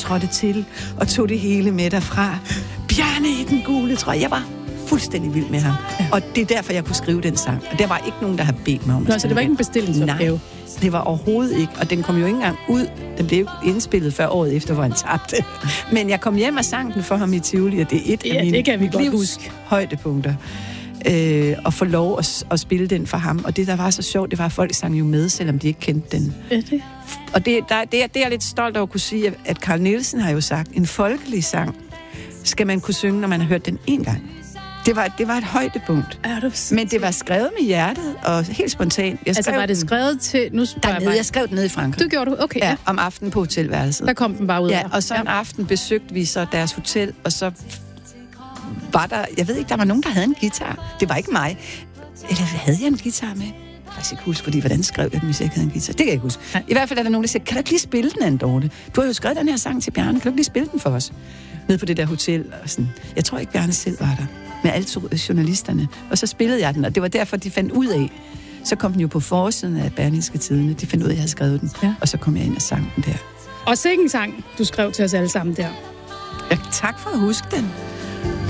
trådte til og tog det hele med derfra. Bjarne i den gule trøje. Jeg var fuldstændig vild med ham. Ja. Og det er derfor, jeg kunne skrive den sang. Og der var ikke nogen, der havde bedt mig om så det var ikke en bestillingsopgave? Nej, det var overhovedet ikke. Og den kom jo ikke engang ud. Den blev indspillet før året efter, hvor han tabte. Men jeg kom hjem og sang den for ham i Tivoli, og det er et af mine livs højdepunkter. Og få lov at spille den for ham. Og det, der var så sjovt, det var, at folk sang jo med, selvom de ikke kendte den. Det? Og det er jeg lidt stolt over at kunne sige, at Carl Nielsen har jo sagt, en folkelig sang skal man kunne synge, når man har hørt den en gang. Det var et højdepunkt. Men det var skrevet med hjertet, og helt spontant. Var det skrevet til... Jeg skrev den nede i Frankrig. Du gjorde du? Okay. Ja, om aftenen på hotelværelset. Der kom den bare ud. Ja, og så en aften besøgte vi så deres hotel, og så var der... Jeg ved ikke, der var nogen, der havde en guitar. Det var ikke mig. Eller havde jeg en guitar med? Jeg kan ikke huske, fordi hvordan skrev jeg den, hvis jeg ikke havde en guitar? Det kan jeg ikke huske. Nej. I hvert fald er der nogen, der siger, kan du ikke lige spille den, Anne Dorte? Du har jo skrevet den her sang til Bjarne. Kan du ikke lige spille den for os? Nede på det der hotel. Og sådan. Jeg tror ikke, Bjarne selv var der. Med alle journalisterne. Og så spillede jeg den, og det var derfor, de fandt ud af. Så kom den jo på forsiden af Berlingske Tidende. De fandt ud af, at jeg havde skrevet den. Ja. Og så kom jeg ind og sang den der. Og sikke en sang, du skrev til os alle sammen der. Ja, tak for at huske den.